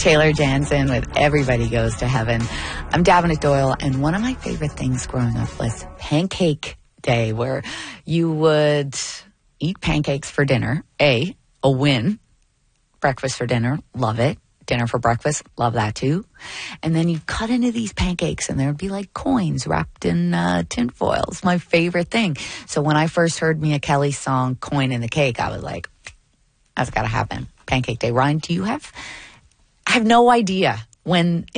Taylor Jansen with Everybody Goes to Heaven. I'm Davenant Doyle, and one of my favorite things growing up was Pancake Day, where you would eat pancakes for dinner. A win. Breakfast for dinner, love it. Dinner for breakfast, love that too. And then you'd cut into these pancakes, and there'd be like coins wrapped in tinfoil. It's my favorite thing. So when I first heard Mia Kelly's song, Coin in the Cake, I was like, that's got to happen. Pancake Day. Ryan, do you have... I have no idea when